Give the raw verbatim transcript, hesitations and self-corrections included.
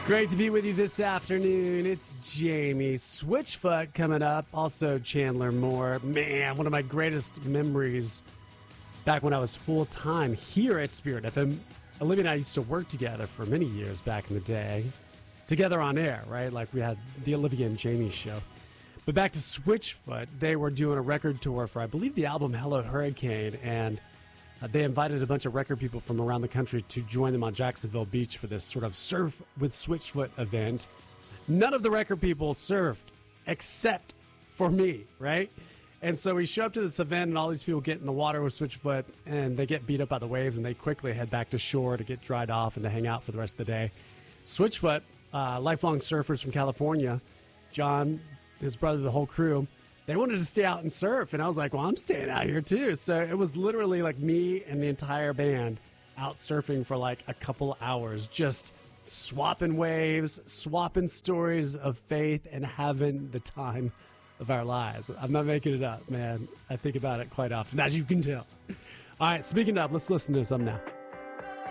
Great to be with you this afternoon. It's Jamie Switchfoot coming up. Also Chandler Moore. Man, one of my greatest memories back when I was full-time here at Spirit F M. Olivia and I used to work together for many years back in the day. Together on air, right? Like we had the Olivia and Jamie show. But back to Switchfoot, they were doing a record tour for, I believe, the album Hello Hurricane, and uh, they invited a bunch of record people from around the country to join them on Jacksonville Beach for this sort of surf with Switchfoot event. None of the record people surfed except for me, right? And so we show up to this event, and all these people get in the water with Switchfoot, and they get beat up by the waves, and they quickly head back to shore to get dried off and to hang out for the rest of the day. Switchfoot, uh, lifelong surfers from California, John, his brother, the whole crew, they wanted to stay out and surf. And I was like, well, I'm staying out here too. So it was literally like me and the entire band out surfing for like a couple hours, just swapping waves, swapping stories of faith, and having the time of our lives. I'm not making it up, man. I think about it quite often, as you can tell. All right, speaking of, let's listen to some now.